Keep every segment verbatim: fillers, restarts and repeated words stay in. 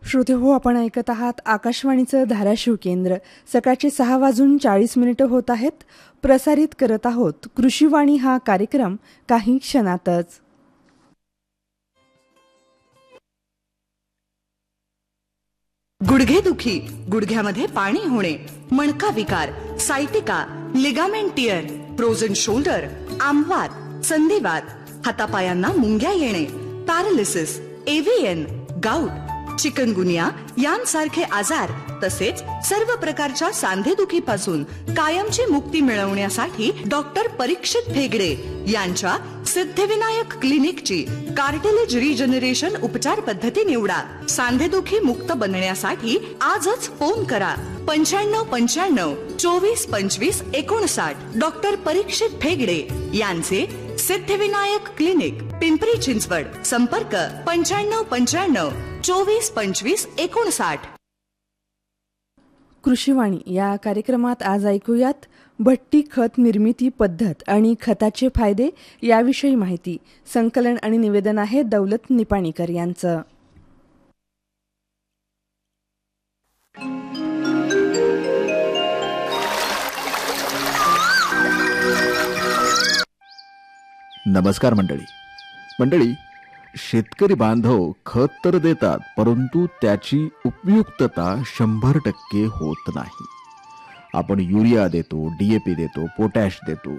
श्रोते हो, आपण ऐकत आहात आकाशवाणीचं धाराशिव केंद्र. सकाळचे सहा वाजून चाळीस मिनिटं होत आहेत. प्रसारित करत आहोत कृषीवाणी हा कार्यक्रम काही क्षणातच. गुडघेदुखी, गुडघ्यामध्ये पाणी होणे, मणका विकार, sciatica, ligament tier, frozen shoulder, आमवात, संधिवात, हातापायांना मुंग्या येणे, पॅरालिसिस, एव्हीएन, गाऊट, चिकनगुनिया यांसारखे आजार तसेच सर्व प्रकारच्या सांधेदुखीपासून कायमची मुक्ती मिळवण्यासाठी डॉक्टर परीक्षित भेगडे यांच्या सिद्धिविनायक क्लिनिकची कार्टिलेज रिजनरेशन उपचार पद्धती निवडा. सांधेदुखी मुक्त बनण्यासाठी आजच फोन करा पंच्याण्णव पंच्याण्णव चोवीस पंचवीस एकोणसाठ. डॉक्टर परीक्षित भेगडे यांचे सिद्धिविनायक क्लिनिक, पिंपरी चिंचवड. संपर्क पंच्याण्णव पंच्याण्णव चोवीस पंचवीस एकोणसाठ. कृषीवाणी या कार्यक्रमात आज ऐकूयात भट्टी खत निर्मिती पद्धत आणि खताचे फायदे याविषयी माहिती. संकलन आणि निवेदन आहे दौलत निपाणीकर यांचं. नमस्कार मंडळी. मंडळी, शेतकरी बांधव खत तर देतात, परंतु त्याची उपयुक्तता शंभर टक्के होत नाही. आपण युरिया देतो, डीएपी देतो, पोटॅश देतो,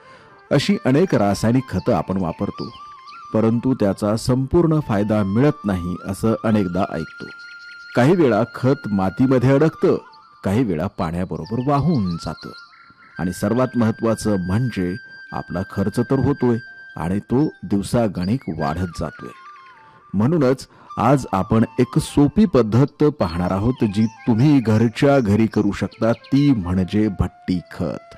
अशी अनेक रासायनिक खतं आपण वापरतो, परंतु त्याचा संपूर्ण फायदा मिळत नाही असं अनेकदा ऐकतो. काही वेळा खत मातीमध्ये अडकतं, काही वेळा पाण्याबरोबर वाहून जातं, आणि सर्वात महत्त्वाचं म्हणजे आपला खर्च तर होतोय आणि तो दिवसागणिक वाढत जातोय. म्हणूनच आज आपण एक सोपी पद्धत पाहणार आहोत जी तुम्ही घरच्या घरी करू शकता, ती म्हणजे भट्टी खत.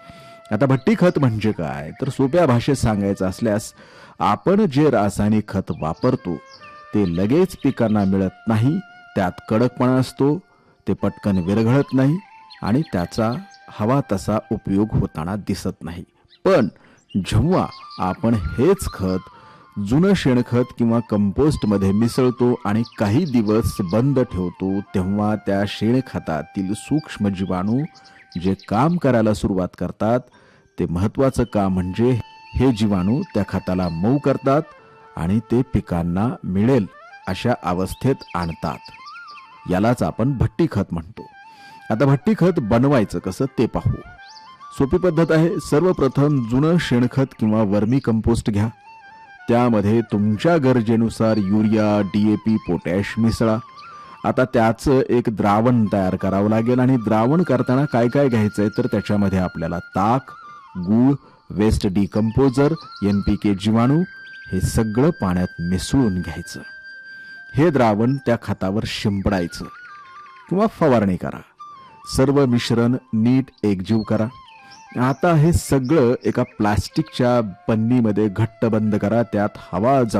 आता भट्टी खत म्हणजे काय, तर सोप्या भाषेत सांगायचं असल्यास आपण जे रासायनिक खत वापरतो ते लगेच पिकांना मिळत नाही, त्यात कडकपणा असतो, ते पटकन विरघळत नाही आणि त्याचा हवा तसा उपयोग होताना दिसत नाही. पण जेव्हा आपण हेच खत जुनं शेणखत किंवा कंपोस्ट मध्ये मिसळतो आणि काही दिवस बंद ठेवतो, तेव्हा त्या शेणखतातील सूक्ष्म जीवाणू जे काम करायला सुरुवात करतात, ते महत्त्वाचं काम म्हणजे हे जीवाणू त्या खताला मऊ करतात आणि ते पिकांना मिळेल अशा अवस्थेत आणतात. यालाच आपण भट्टी खत म्हणतो. आता भट्टी खत बनवायचं कसं ते पाहू. सोपी पद्धत आहे. सर्वप्रथम जुनं शेणखत किंवा वर्मी कंपोस्ट घ्या. त्यामध्ये तुमच्या गरजेनुसार युरिया, डीएपी, पोटॅश मिसळा. आता त्याचं एक द्रावण तयार करावं लागेल आणि द्रावण करताना काय काय घ्यायचंय, तर त्याच्यामध्ये आपल्याला ताक, गूळ, वेस्ट डिकम्पोजर, एन पी के जीवाणू हे सगळं पाण्यात मिसळून घ्यायचं. हे द्रावण त्या खतावर शिंपडायचं किंवा फवारणी करा. सर्व मिश्रण नीट एकजीव करा. आता हे सगळं एका प्लास्टिकच्या पन्नीमध्ये घट्ट बंद करा. त्यात हवा जाऊ